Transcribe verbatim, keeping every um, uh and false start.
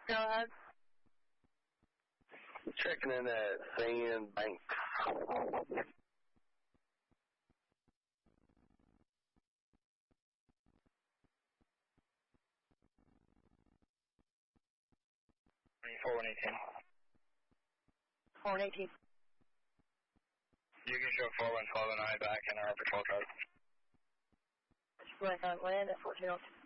Go ahead. Checking in at Sand Bank. four one eighteen. four one eighteen. You can show four one twelve and I back in our patrol truck. Just like on land at fourteen oh